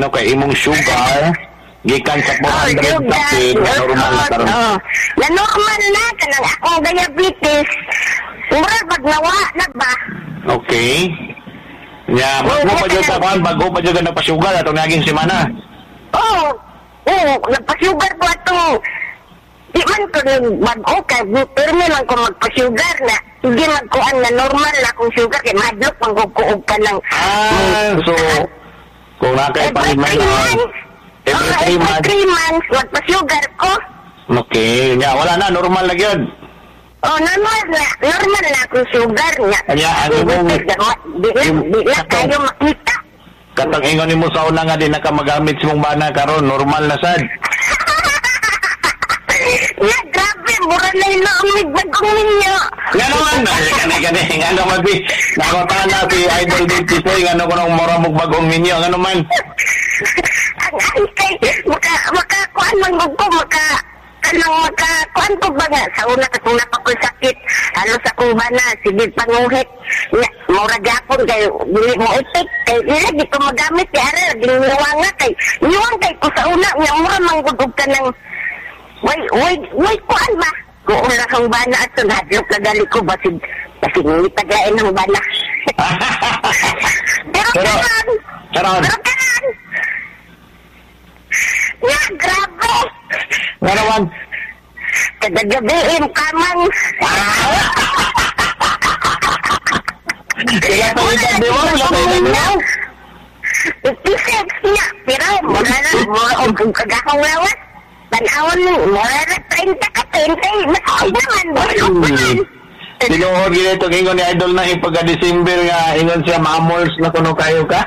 ano kay imong sugar gikan sa 400 kape na normal na karon. Na normal na kanang akong diabetes. Mura pag nawa na ba? Okay. Ya, bago pa jud sa bago pa jud na pa-sugar atong naging semana. Oo, nagpa-sugar ko atong di man ko bago kay permi lang ko magpa-sugar na hindi magkuan na normal na kung sugar kay madlok mangkukuog ka ng so kung nakaipahiman every 3 months magpa-sugar ko. Okay, ya wala na normal na gyud. Normal na kung sugar niya. Kaya ano mong di na tayo makita. Katang ingon nimo sa una nga di na ka magamit sa mong bana karon normal na sad. Ya, grabe, mura na iloomig bagong ninyo. Nga naman, gani, nga naman, nakota na si Idol Dito, nga naman kung mura mong bagong ninyo, nga naman. Ang kay, makakuan man ko, makakuan ko ba nga, sa una katong napakasakit, halos akong bana, sige panguhit, mura gapon, kay, dili mo ipit, kay, di ko magamit, kaya, giniwang nga, kay, niwang kay ko sa una, nga mura manggugog ka ng, Wait, kuan ba? Kung una kang bana at sunadlok na gali ko, basig ngitagain ng bana. Pero karan! Ya, grabe! Nga naman? Kadagabiin ka man. Kaya pa edad di mo? 56 niya. Pero, mura o kung kagakong lawas. Tanawon mo, mura na 30 ka, 30. Masakit naman. Sinuhod ginito, ingon ni Idol na ipagka-December nga, ingon siya, ma-amols na kuno kayo ka?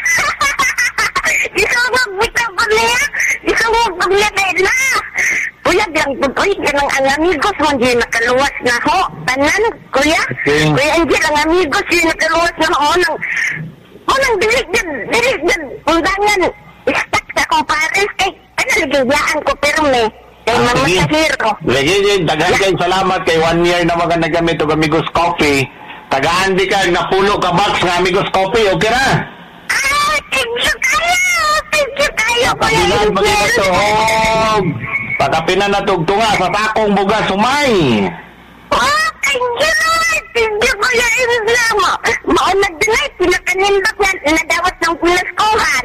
Isumog ko niya. Isumog ko niya na. Kuya, bilang putoy ka ng ang amigos mo, hindi nakaluwas na ho. Tanan, kuya. Kuya, hindi lang amigos, hindi nakaluwas na ho. Nang dilig din. Undangan, istak sa kong pares kay naligayaan ko perme kay mamasahiro. Lagi, daghan kayong salamat kay 1 year na mga nagamit o Amigos Coffee. Tagaan di ka, napulo ka box ng Amigos Coffee, okay na? Thank you kayo. Pakapinan magigatuhog. Pakapinan na tugtunga sa takong bugas sumay. Thank you kuya Islam. Maunag din ay pinakanindot na nadawat ng pinaskohan.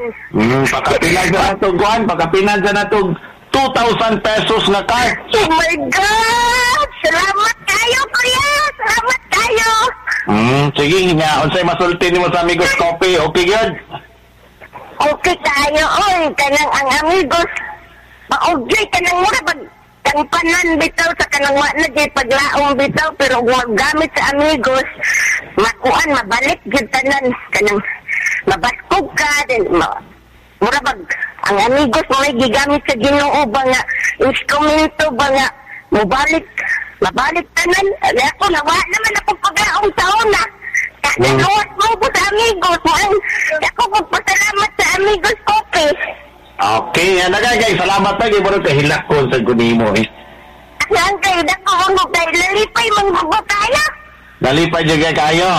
Pakapinan sa natog 2,000 pesos na card. Oh my God! Salamat kayo, kuya! Salamat kayo! Sige nga, unsay masulti nimo sa Amigos Coffee, okay good? Okay tayo, oy, kanang ang amigos. Maugay kanang mura pag panan bitaw sa kanang na di paglaong bitaw pero wag gamit sa amigos. Makuan, mabalik gyud tanan kanang mabaskog ka din mura pag ang amigos mo may gigamit sa Ginoo ba nga instrumento ba nga mabalik tanan. Ako nawa naman ako paglaong taon na. Nagawat mo ko sa amigos mo. Ako magpasalamat sa Amigos Coffee. Okay, nagagay. Salamat lagi mo rin kahilak ko sa kunimo eh. Saan kayo dako mo dahil lalipay manggugo tayo? Nalipay dyan kayo?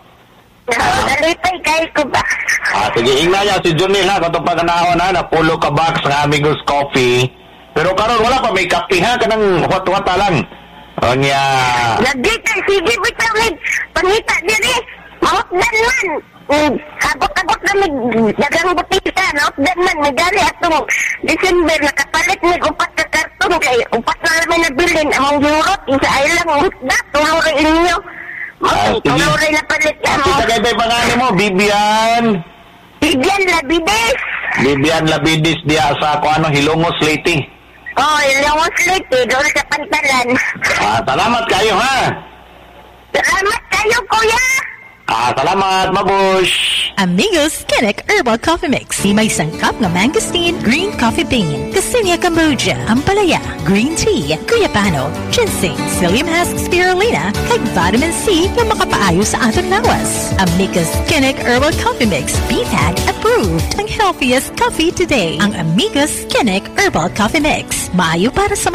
Nalipay kayo ko ba? Sige, ingna si Junil ha. Kung pagkanaon ha, napulo ka box ng Amigos Coffee. Pero karon wala pa may kape ha. Kanang wat-wata lang. O niya. Lagi kay sige bitawid. Pangita din eh. Mautdan man. Abot-abot na may dagang butita. Mautdan man. May gali atong December. Nakapalit may upat ka karton. Kay upat na namin nabilin. Among Europe. Isa ay lang. Mutda. Tulurin ninyo. Tulurin na palit ka mo. Kita kayo pangalan mo. Bibian Labides. Bibian Labides diya sa Hilongos Leyte. Hilongos Leyte. Doon sa Pantalan. Salamat kayo ha. Salamat kayo kuya. Salamat, mabush! Amigos Kinnick Herbal Coffee Mix. Di may sangkap na mangosteen, green coffee bean, Cassinia Cambogia, Ampalaya, green tea, guyapano, ginseng, psyllium husk spirulina, kag vitamin C na makapaayo sa ating lawas. Amigos Kinnick Herbal Coffee Mix. BPAC approved. Ang healthiest coffee today. Ang Amigos Kinnick Herbal Coffee Mix. Maayo para sa